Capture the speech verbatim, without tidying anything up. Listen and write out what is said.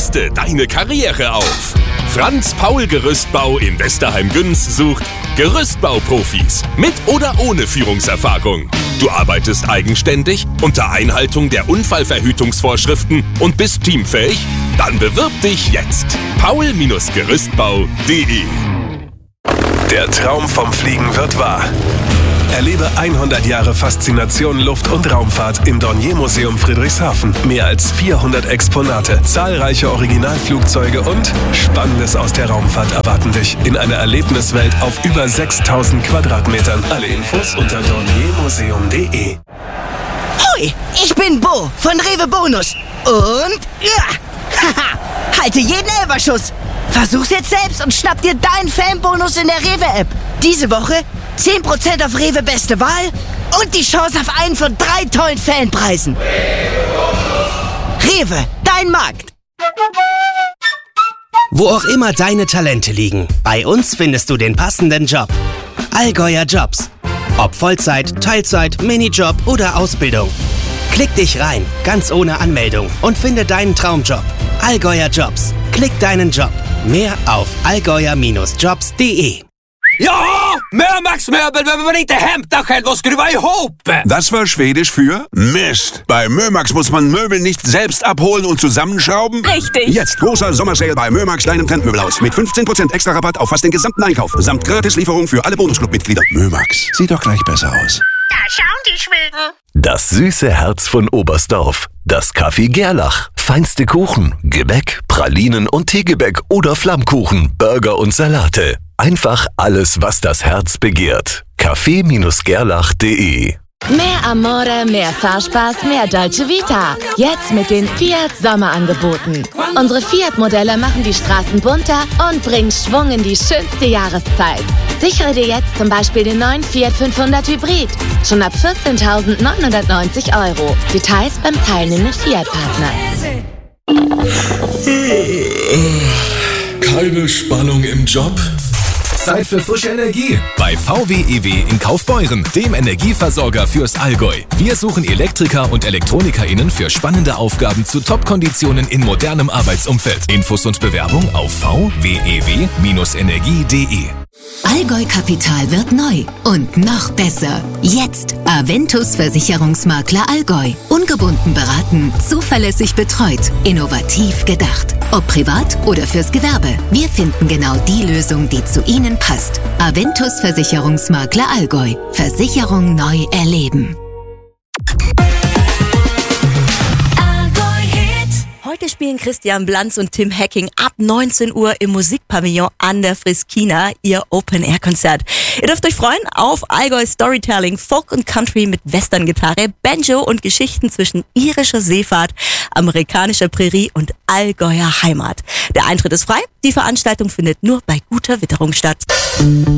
Rüste deine Karriere auf. Franz Paul Gerüstbau in Westerheim-Güns sucht Gerüstbauprofis mit oder ohne Führungserfahrung. Du arbeitest eigenständig unter Einhaltung der Unfallverhütungsvorschriften und bist teamfähig? Dann bewirb dich jetzt. paul Gerüstbau punkt de. Der Traum vom Fliegen wird wahr. Erlebe hundert Jahre Faszination Luft- und Raumfahrt im Dornier-Museum Friedrichshafen. Mehr als vierhundert Exponate, zahlreiche Originalflugzeuge und Spannendes aus der Raumfahrt erwarten dich in einer Erlebniswelt auf über sechstausend Quadratmetern. Alle Infos unter dornier museum punkt de. Hoi, ich bin Bo von Rewe Bonus. Und ja, haha, halte jeden Elferschuss. Versuch's jetzt selbst und schnapp dir deinen Fanbonus in der Rewe-App. Diese Woche zehn Prozent auf Rewe Beste Wahl und die Chance auf einen von drei tollen Fanpreisen. Rewe, dein Markt. Wo auch immer deine Talente liegen, bei uns findest du den passenden Job. Allgäuer Jobs. Ob Vollzeit, Teilzeit, Minijob oder Ausbildung. Klick dich rein, ganz ohne Anmeldung und finde deinen Traumjob. Allgäuer Jobs. Klick deinen Job. Mehr auf allgäuer Jobs punkt de. Ja, Mömax-Möbel behöver man inte hämta själv och skruva ihop. Das war Schwedisch für Mist. Bei Mömax muss man Möbel nicht selbst abholen und zusammenschrauben. Richtig. Jetzt großer Sommersale bei Mömax, deinem Trendmöbelhaus. Mit fünfzehn Prozent extra Rabatt auf fast den gesamten Einkauf. Samt Gratislieferung für alle Bonusclub-Mitglieder. Mömax, sieht doch gleich besser aus. Da schauen die Schweden. Das süße Herz von Oberstdorf. Das Café Gerlach. Feinste Kuchen, Gebäck, Pralinen und Teegebäck oder Flammkuchen, Burger und Salate. Einfach alles, was das Herz begehrt. Café Gerlach punkt de. Mehr Amore, mehr Fahrspaß, mehr Dolce Vita. Jetzt mit den Fiat Sommerangeboten. Unsere Fiat-Modelle machen die Straßen bunter und bringen Schwung in die schönste Jahreszeit. Sichere dir jetzt zum Beispiel den neuen Fiat fünfhundert Hybrid. Schon ab vierzehntausendneunhundertneunzig Euro. Details beim teilnehmenden Fiat-Partner. Keine Spannung im Job? Zeit für frische Energie. Bei V W E W in Kaufbeuren, dem Energieversorger fürs Allgäu. Wir suchen Elektriker und ElektronikerInnen für spannende Aufgaben zu Top-Konditionen in modernem Arbeitsumfeld. Infos und Bewerbung auf v w e w Bindestrich energie punkt de. Allgäu Kapital wird neu und noch besser. Jetzt Aventus Versicherungsmakler Allgäu. Ungebunden beraten, zuverlässig betreut, innovativ gedacht. Ob privat oder fürs Gewerbe. Wir finden genau die Lösung, die zu Ihnen passt. Aventus Versicherungsmakler Allgäu. Versicherung neu erleben. Heute spielen Christian Blanz und Tim Hacking ab neunzehn Uhr im Musikpavillon an der Friskina ihr Open-Air-Konzert. Ihr dürft euch freuen auf Allgäu Storytelling, Folk und Country mit Western-Gitarre, Banjo und Geschichten zwischen irischer Seefahrt, amerikanischer Prärie und Allgäuer Heimat. Der Eintritt ist frei, die Veranstaltung findet nur bei guter Witterung statt.